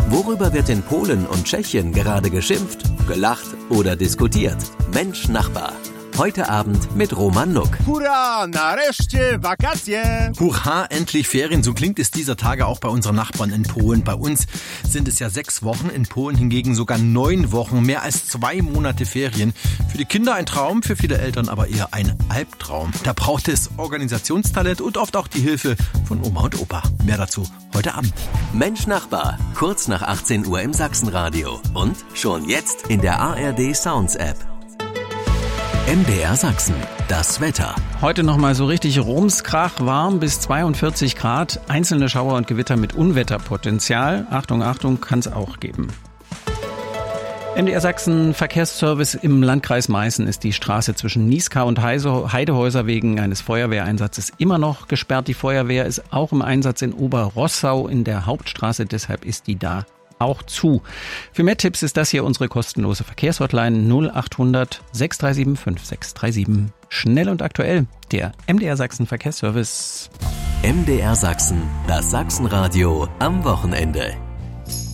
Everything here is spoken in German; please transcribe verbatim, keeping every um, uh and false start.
Worüber wird in Polen und Tschechien gerade geschimpft, gelacht oder diskutiert? Mensch Nachbar. Heute Abend mit Roman Nuck. Hurra, nareszcie wakacje! Hurra, endlich Ferien. So klingt es dieser Tage auch bei unseren Nachbarn in Polen. Bei uns sind es ja sechs Wochen, in Polen hingegen sogar neun Wochen, mehr als zwei Monate Ferien. Für die Kinder ein Traum, für viele Eltern aber eher ein Albtraum. Da braucht es Organisationstalent und oft auch die Hilfe von Oma und Opa. Mehr dazu heute Abend. Mensch Nachbar, kurz nach achtzehn Uhr im Sachsenradio und schon jetzt in der A R D Sounds App. M D R Sachsen, das Wetter. Heute nochmal so richtig rumskrach warm bis zweiundvierzig Grad. Einzelne Schauer und Gewitter mit Unwetterpotenzial. Achtung, Achtung, kann es auch geben. M D R Sachsen Verkehrsservice im Landkreis Meißen ist die Straße zwischen Nieskau und Heidehäuser wegen eines Feuerwehreinsatzes immer noch gesperrt. Die Feuerwehr ist auch im Einsatz in Oberrossau in der Hauptstraße, deshalb ist die da auch zu. Für mehr Tipps ist das hier unsere kostenlose Verkehrshotline null achthundert sechs drei sieben fünf sechs drei sieben. Schnell und aktuell, der M D R Sachsen Verkehrsservice. M D R Sachsen, das Sachsenradio am Wochenende.